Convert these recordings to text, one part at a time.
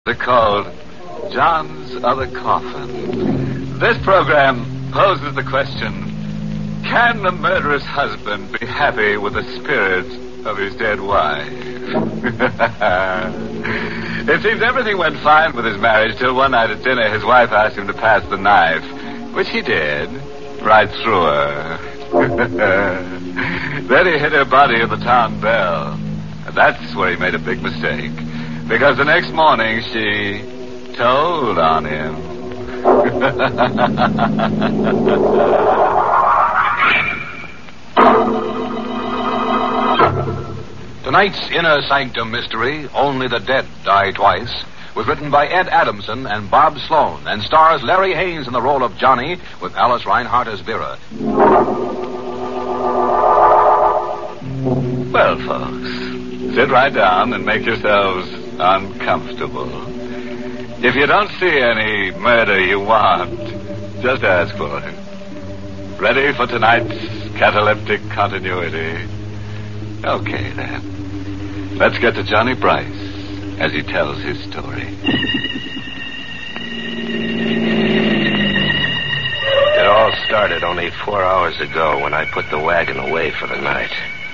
They're called John's Other Coffin. This program poses the question, can the murderous husband be happy with the spirit of his dead wife? It seems everything went fine with his marriage till one night at dinner his wife asked him to pass the knife, which he did, right through her. Then he hit her body in the town bell. And that's where he made a big mistake. Because the next morning she told on him. Tonight's Inner Sanctum mystery, Only the Dead Die Twice, was written by Ed Adamson and Bob Sloan and stars Larry Haynes in the role of Johnny with Alice Reinhardt as Vera. Well, folks, sit right down and make yourselves uncomfortable. If you don't see any murder you want, just ask for it. Ready for tonight's cataleptic continuity? Okay, then. Let's get to Johnny Bryce as he tells his story. It all started only 4 hours ago when I put the wagon away for the night.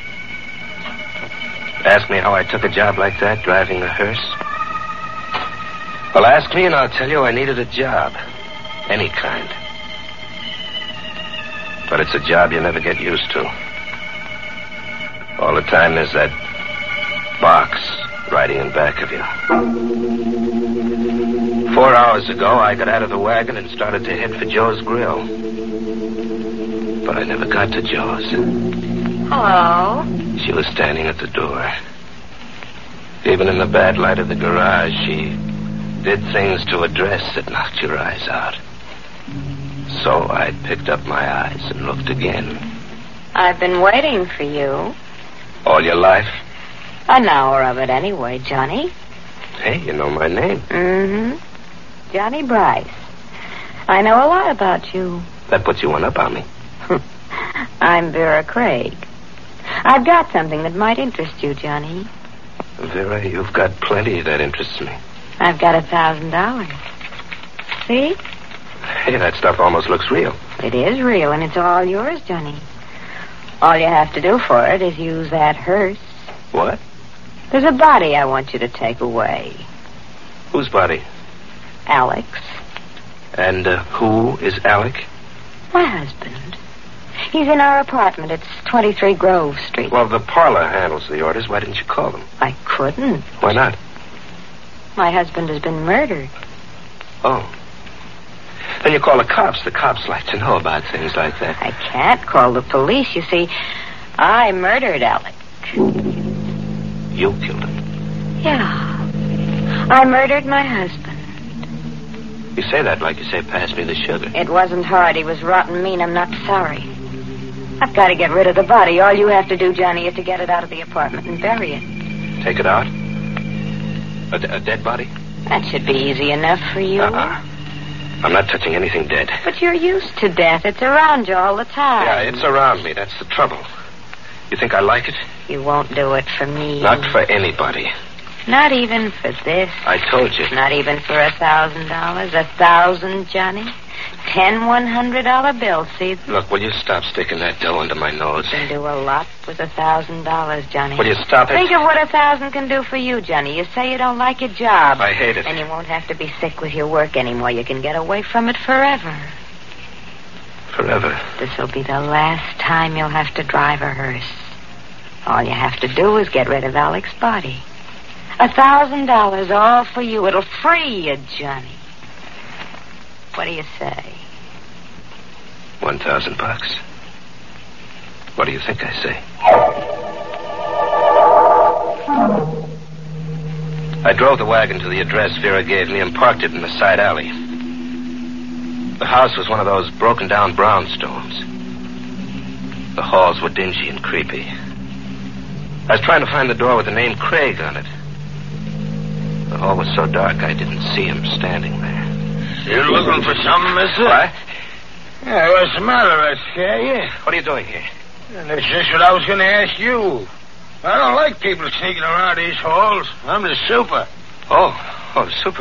Ask me how I took a job like that, driving the hearse? Well, ask me and I'll tell you I needed a job. Any kind. But it's a job you never get used to. All the time there's that box riding in back of you. 4 hours ago, I got out of the wagon and started to head for Joe's Grill. But I never got to Joe's. Hello. She was standing at the door. Even in the bad light of the garage, she did things to her dress that knocked your eyes out. So I picked up my eyes and looked again. I've been waiting for you. All your life? An hour of it anyway, Johnny. Hey, you know my name. Mm-hmm. Johnny Bryce. I know a lot about you. That puts you one up on me. I'm Vera Craig. I've got something that might interest you, Johnny. Vera, you've got plenty that interests me. I've got $1,000. See? Hey, that stuff almost looks real. It is real, and it's all yours, Johnny. All you have to do for it is use that hearse. What? There's a body I want you to take away. Whose body? Alex. And who is Alec? My husband. He's in our apartment. It's 23 Grove Street. Well, the parlor handles the orders. Why didn't you call them? I couldn't. Why not? My husband has been murdered. Oh. Then you call the cops. The cops like to know about things like that. I can't call the police. You see, I murdered Alec. You killed him? Yeah. I murdered my husband. You say that like you say, pass me the sugar. It wasn't hard. He was rotten mean. I'm not sorry. I've got to get rid of the body. All you have to do, Johnny, is to get it out of the apartment and bury it. Take it out? A dead body? That should be easy enough for you. I'm not touching anything dead. But you're used to death. It's around you all the time. Yeah, it's around me. That's the trouble. You think I like it? You won't do it for me. Not for anybody. Not even for this. I told you. Not even for $1,000. 1,000, Johnny. 10 $100 bills, see? Look, will you stop sticking that dough under my nose? You can do a lot with $1,000, Johnny. Will you stop it? Think of what 1,000 can do for you, Johnny. You say you don't like your job. I hate it. And you won't have to be sick with your work anymore. You can get away from it forever. Forever? This'll be the last time you'll have to drive a hearse. All you have to do is get rid of Alec's body. $1,000, all for you. It'll free you, Johnny. What do you say? $1,000. What do you think I say? I drove the wagon to the address Vera gave me and parked it in the side alley. The house was one of those broken-down brownstones. The halls were dingy and creepy. I was trying to find the door with the name Craig on it. The hall was so dark I didn't see him standing there. You looking for something, mister? What? Yeah, what's the matter? I scare you? What are you doing here? That's just what I was going to ask you. I don't like people sneaking around these halls. I'm the super. Oh, super.